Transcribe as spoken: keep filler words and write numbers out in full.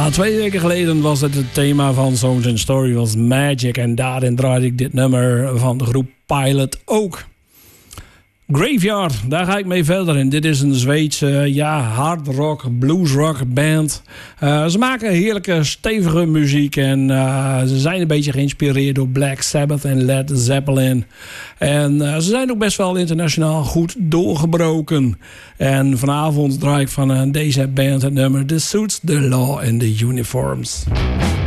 Ja, twee weken geleden was het het thema van Songs and Story was Magic. En daarin draaide ik dit nummer van de groep Pilot ook. Graveyard, daar ga ik mee verder in. Dit is een Zweedse ja, hard rock, blues rock band. Uh, ze maken heerlijke, stevige muziek. En uh, ze zijn een beetje geïnspireerd door Black Sabbath en Led Zeppelin. En uh, ze zijn ook best wel internationaal goed doorgebroken. En vanavond draai ik van uh, deze band het nummer The Suits, The Law and The Uniforms.